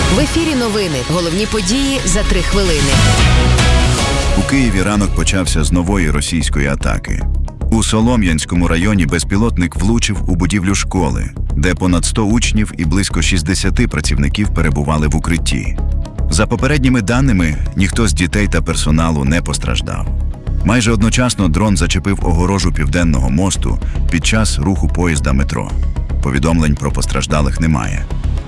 В ефірі новини. Головні події за 3 хвилини. У Києві ранок почався з нової російської атаки. У Солом'янському районі безпілотник влучив у будівлю школи, де понад 100 учнів і близько 60 працівників перебували в укритті. За попередніми даними, ніхто з дітей та персоналу не постраждав. Майже одночасно дрон зачепив огорожу Південного мосту під час руху поїзда метро. Повідомлень про постраждалих немає.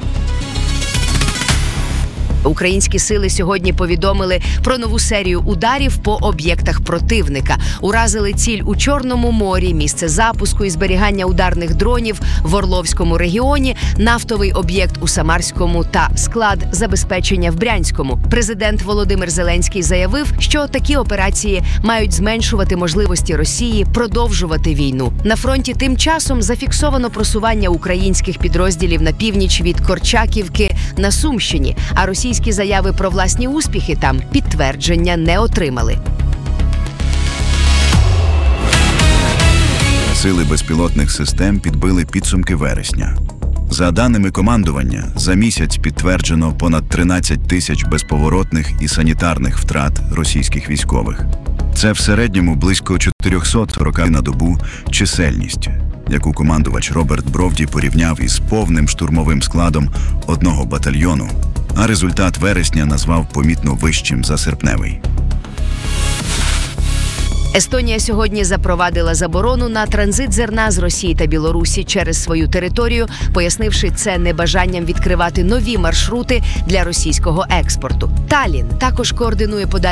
Українські сили сьогодні повідомили про нову серію ударів по об'єктах противника. Уразили ціль у Чорному морі, місце запуску і зберігання ударних дронів в Орловському регіоні, нафтовий об'єкт у Самарському та склад забезпечення в Брянському. Президент Володимир Зеленський заявив, що такі операції мають зменшувати можливості Росії продовжувати війну. На фронті тим часом зафіксовано просування українських підрозділів на північ від Корчаківки на Сумщині, а російські заяви про власні успіхи там підтвердження не отримали. Сили безпілотних систем підбили підсумки вересня. За даними командування, за місяць підтверджено понад 13 тисяч безповоротних і санітарних втрат російських військових. Це в середньому близько 440 на добу чисельність, яку командувач Роберт Бровді порівняв із повним штурмовим складом одного батальйону, а результат вересня назвав помітно вищим за серпневий. Естонія сьогодні запровадила заборону на транзит зерна з Росії та Білорусі через свою територію, пояснивши це небажанням відкривати нові маршрути для російського експорту. Таллін також координує подальші